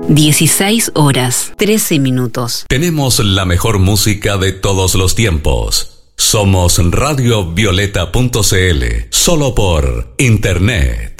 16 horas, 13 minutos. Tenemos la mejor música de todos los tiempos. Somos radiovioleta.cl, solo por internet.